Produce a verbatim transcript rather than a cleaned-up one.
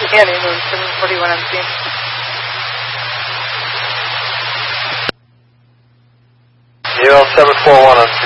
Annie, Moon seven forty-one on scene. U L seven four one on